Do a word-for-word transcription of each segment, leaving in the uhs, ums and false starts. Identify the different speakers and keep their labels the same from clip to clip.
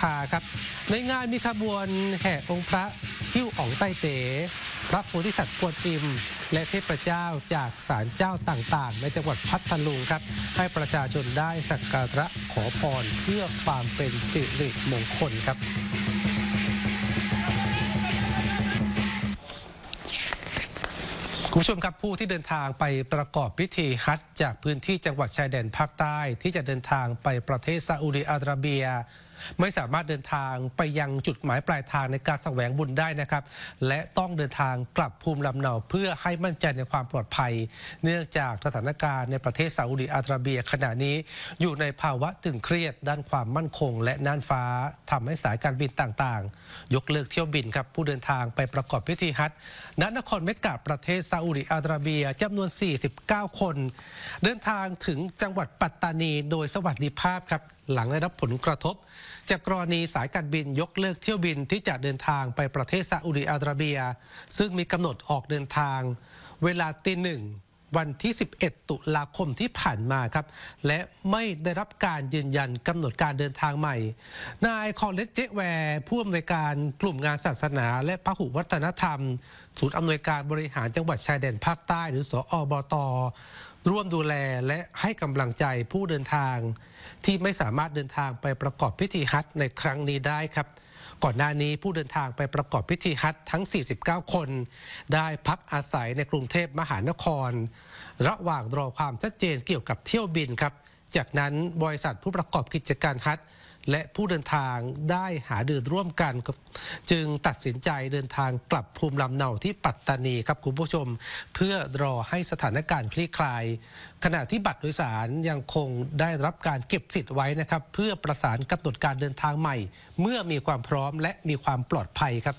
Speaker 1: าครับในงานมีขบวนแห่องค์พระหิ้วอ่องไต้เต๋พระโพธิสัตว์กวนอิมและเทพเจ้าจากศาลเจ้าต่างๆในจังหวัดพัทลุงครับให้ประชาชนได้สักการะขอพรเพื่อความเป็นสิริมงคลครับคุณผู้ชมครับผู้ที่เดินทางไปประกอบพิธีฮัจญ์จากพื้นที่จังหวัดชายแดนภาคใต้ที่จะเดินทางไปประเทศซาอุดิอาระเบียไม่สามารถเดินทางไปยังจุดหมายปลายทางในการแสวงบุญได้นะครับและต้องเดินทางกลับภูมิลำเนาเพื่อให้มั่นใจในความปลอดภัยเนื่องจากสถานการณ์ในประเทศซาอุดิอาระเบียขณะนี้อยู่ในภาวะตึงเครียดด้านความมั่นคงและน่านฟ้าทำให้สายการบินต่างๆยกเลิกเที่ยวบินครับผู้เดินทางไปประกอบพิธีฮัจญ์ณนครเมกะประเทศซาอุดิอาระเบียจำนวนสี่สิบเก้าคนเดินทางถึงจังหวัดปัตตานีโดยสวัสดิภาพครับหลังได้รับผลกระทบจากกรณีสายการบินยกเลิกเที่ยวบินที่จะเดินทางไปประเทศซาอุดิอาระเบียซึ่งมีกำหนดออกเดินทางเวลาตีหนึ่งวันที่สิบเอ็ดตุลาคมที่ผ่านมาครับและไม่ได้รับการยืนยันกำหนดการเดินทางใหม่นายคอเลสเจแวร์ผู้อำนวยการกลุ่มงานศาสนาและพหุวัฒนธรรมศูนย์อำนวยการบริหารจังหวัดชายแดนภาคใต้หรือสอบต.ร่วมดูแลและให้กำลังใจผู้เดินทางที่ไม่สามารถเดินทางไปประกอบพิธีฮัจญ์ในครั้งนี้ได้ครับก่อนหน้านี้ผู้เดินทางไปประกอบพิธีฮัจญ์ทั้งสี่สิบเก้าคนได้พักอาศัยในกรุงเทพมหานครระหว่างรอความชัดเจนเกี่ยวกับเที่ยวบินครับจากนั้นบริษัทผู้ประกอบกิจการฮัจญ์และผู้เดินทางได้หารือร่วมกันจึงตัดสินใจเดินทางกลับภูมิลำเนาที่ปัตตานีครับคุณผู้ชมเพื่อรอให้สถานการณ์คลี่คลายขณะที่บัตรโดยสารยังคงได้รับการเก็บสิทธิ์ไว้นะครับเพื่อประสานกำหนดการเดินทางใหม่เมื่อมีความพร้อมและมีความปลอดภัยครับ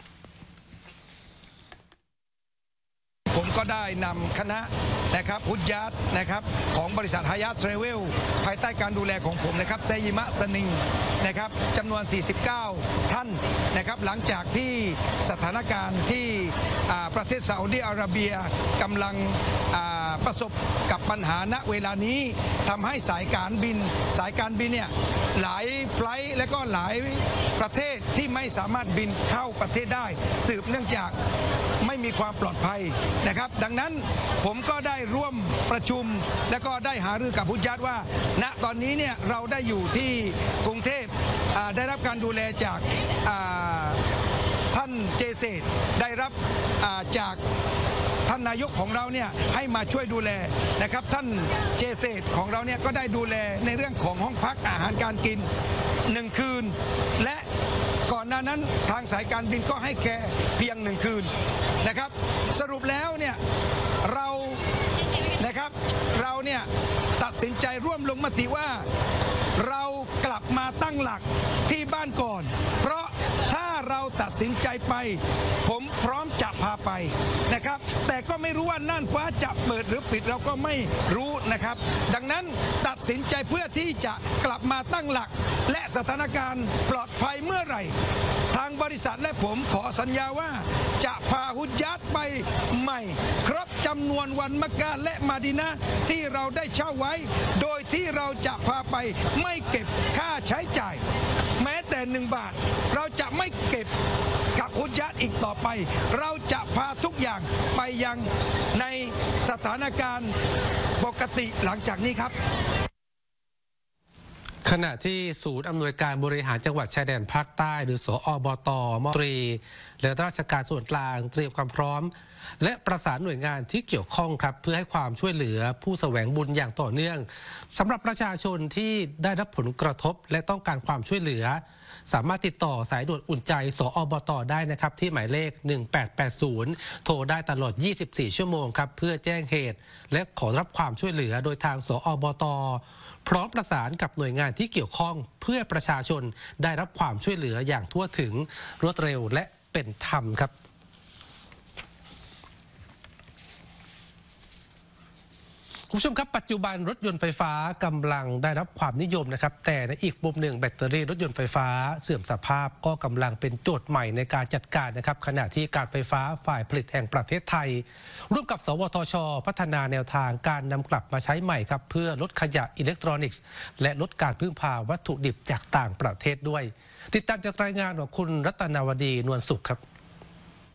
Speaker 2: ผมก็ได้นำคณะนะครับฮุจญาตนะครับของบริษัทฮายาทเทรเวลภายใต้การดูแลของผมนะครับไซยิมะสนิงนะครับจำนวนสี่สิบเก้าท่านนะครับหลังจากที่สถานการณ์ที่ประเทศซาอุดิอาระเบียกำลังประสบกับปัญหาณเวลานี้ทำให้สายการบินสายการบินเนี่ยหลายไฟลท์และก็หลายประเทศที่ไม่สามารถบินเข้าประเทศได้สืบเนื่องจากไม่มีความปลอดภัยนะครับดังนั้นผมก็ได้ร่วมประชุมและก็ได้หารือกับฮุจญาตว่าณตอนนี้เนี่ยเราได้อยู่ที่กรุงเทพได้รับการดูแลจากท่านเจเซตได้รับจากท่านนายกของเราเนี่ยให้มาช่วยดูแลนะครับท่านเจเซตของเราเนี่ยก็ได้ดูแลในเรื่องของห้องพักอาหารการกินหนึ่งคืนและก่อนหน้านั้นทางสายการบินก็ให้แค่เพียงหนึ่งคืนนะครับสรุปแล้วเนี่ยเรานะครับเราเนี่ยตัดสินใจร่วมลงมติว่าเรากลับมาตั้งหลักที่บ้านก่อนเพราะถ้าเราตัดสินใจไปผมพร้อมจะพาไปนะครับแต่ก็ไม่รู้ว่าน่านฟ้าจะเปิดหรือปิดเราก็ไม่รู้นะครับดังนั้นตัดสินใจเพื่อที่จะกลับมาตั้งหลักและสถานการณ์ปลอดภัยเมื่อไหร่ทางบริษัทและผมขอสัญญาว่าจะพาฮุจญาตไปใหม่ครบจำนวนวันมักกะและมะดีนะห์ที่เราได้เช่าไว้โดยที่เราจะพาไปไม่เก็บค่าใช้จ่ายแม้แต่หนึ่งบาทเราจะไม่เก็บกับฮุจญาตอีกต่อไปเราจะพาทุกอย่างไปยังในสถานการณ์ปกติหลังจากนี้ครับ
Speaker 1: ขณะที่ศูนย์อำนวยการบริหารจังหวัดชายแดนภาคใต้หรือสอบต.มตรีและราชการส่วนกลางเตรียมความพร้อมและประสานหน่วยงานที่เกี่ยวข้องครับเพื่อให้ความช่วยเหลือผู้แสวงบุญอย่างต่อเนื่องสำหรับประชาชนที่ได้รับผลกระทบและต้องการความช่วยเหลือสามารถติดต่อสายด่วนอุ่นใจสอบต.ได้นะครับที่หมายเลขหนึ่งแปดแปดศูนย์โทรได้ตลอดยี่สิบสี่ชั่วโมงครับเพื่อแจ้งเหตุและขอรับความช่วยเหลือโดยทางสอบต.พร้อมประสานกับหน่วยงานที่เกี่ยวข้องเพื่อประชาชนได้รับความช่วยเหลืออย่างทั่วถึงรวดเร็วและเป็นธรรมครับคุณผู้ชมครับปัจจุบันรถยนต์ไฟฟ้ากำลังได้รับความนิยมนะครับแต่ในอีกมุมหนึ่งแบตเตอรี่รถยนต์ไฟฟ้าเสื่อมสภาพก็กำลังเป็นโจทย์ใหม่ในการจัดการนะครับขณะที่การไฟฟ้าฝ่ายผลิตแห่งประเทศไทยร่วมกับสวทช.พัฒนาแนวทางการนำกลับมาใช้ใหม่ครับเพื่อลดขยะอิเล็กทรอนิกส์และลดการพึ่งพาวัตถุดิบจากต่างประเทศด้วยติดตามจากรายงานของคุณรัตนาวดีนวลสุขครับ